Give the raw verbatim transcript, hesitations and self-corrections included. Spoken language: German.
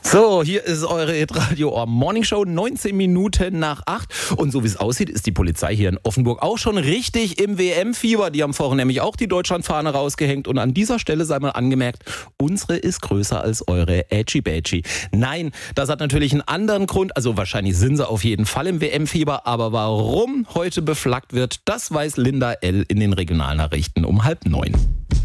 So, hier ist eure Hitradio Ohr Morning Show, neunzehn Minuten nach acht. Und so wie es aussieht, ist die Polizei hier in Offenburg auch schon richtig im W M-Fieber. Die haben vorhin nämlich auch die Deutschlandfahne rausgehängt. Und an dieser Stelle sei mal angemerkt, unsere ist größer als eure. Ätschi Bätschi. Nein, das hat natürlich einen anderen Grund. Also wahrscheinlich sind sie auf jeden Fall im W M-Fieber. Aber warum heute beflaggt wird, das weiß Linda L. in den Regionalnachrichten um halb neun.